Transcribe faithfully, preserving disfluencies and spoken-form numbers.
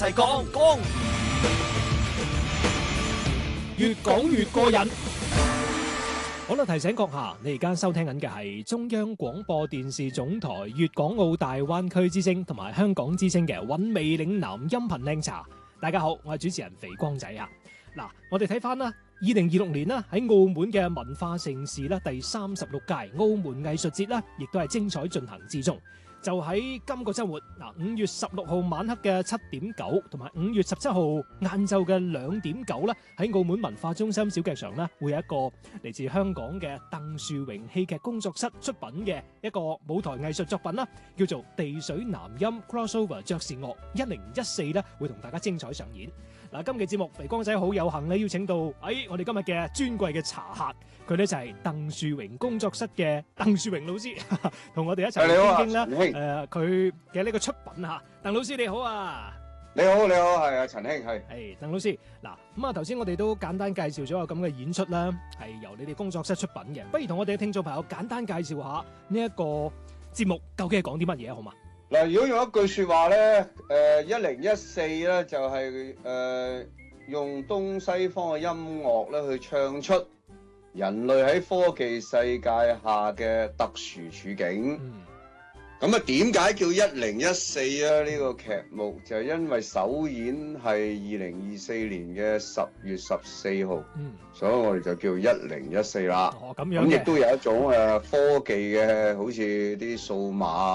齊講講，越講越過癮。好啦，提醒閣下，你而家收聽緊嘅係中央廣播電視總台粵港澳大灣區之聲同埋香港之聲嘅韻味嶺南音頻靚茶。大家好，我係主持人肥光仔啊。嗱，我哋睇翻啦，二零二六年啦，喺澳門嘅文化盛事啦，第三十六屆澳門藝術節啦，亦都係精彩進行之中。就喺今個週末，嗱，五月十六號晚黑嘅七點九，同埋五月十七號晏晝嘅兩點九啦，喺澳門文化中心小劇場咧，會有一個嚟自香港嘅鄧樹榮戲劇工作室出品嘅一個舞台藝術作品啦，叫做《地水南音 Crossover 爵士樂一零一四》咧，會同大家精彩上演。嗱，今期節目肥光仔好有幸咧，邀請到喺、哎、我哋今日嘅尊貴嘅茶客，佢咧就係鄧樹榮工作室嘅鄧樹榮老師，同我哋一齊傾傾啦。誒，佢嘅呢個出品嚇，鄧老師你好啊！ 你好，你好，係啊，陳兄係。 係鄧老師，嗱咁啊，頭先我哋都簡單介紹咗個咁嘅演出啦，係由你哋工作室出品嘅。不如同我哋嘅聽眾朋友簡單介紹下呢一個節目究竟係講啲乜嘢好嘛？ 嗱，如果用一句説話咧，誒一零一四咧就係、是、誒、呃、用東西方嘅音樂咧去唱出人類喺科技世界下嘅特殊處境。 嗯。 咁啊，點解叫一零一四啊？呢個劇目就係因為首演係二零二四年嘅十月十四號， 嗯， 所以我哋就叫一零一四啦。 哦，咁樣嘅。 咁亦都有一種誒科技嘅，好似啲數碼。